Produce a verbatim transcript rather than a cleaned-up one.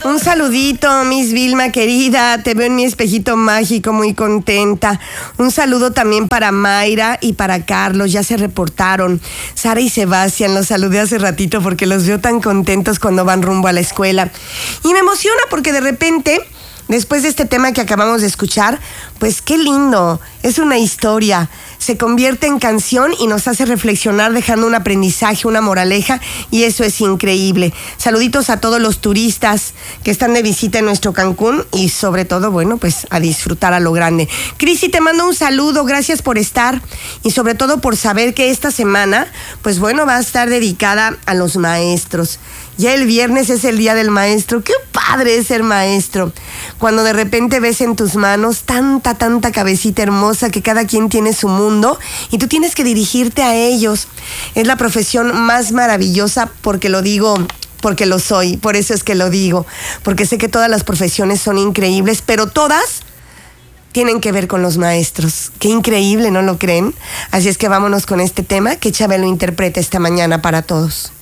Un saludito, Miss Vilma querida, te veo en mi espejito mágico, muy contenta. Un saludo también para Mayra y para Carlos, ya se reportaron. Sara y Sebastián, los saludé hace ratito porque los veo tan contentos cuando van rumbo a la escuela. Y me emociona porque de repente, después de este tema que acabamos de escuchar, pues qué lindo, es una historia, se convierte en canción y nos hace reflexionar dejando un aprendizaje, una moraleja, y eso es increíble. Saluditos a todos los turistas que están de visita en nuestro Cancún y sobre todo, bueno, pues a disfrutar a lo grande. Crisi, te mando un saludo, gracias por estar y sobre todo por saber que esta semana, pues bueno, va a estar dedicada a los maestros. Ya el viernes es el día del maestro. ¡Qué padre es ser maestro! Cuando de repente ves en tus manos tanta, tanta cabecita hermosa que cada quien tiene su mundo y tú tienes que dirigirte a ellos. Es la profesión más maravillosa porque lo digo, porque lo soy. Por eso es que lo digo. Porque sé que todas las profesiones son increíbles, pero todas tienen que ver con los maestros. Qué increíble, ¿no lo creen? Así es que vámonos con este tema que Chabelo interpreta esta mañana para todos.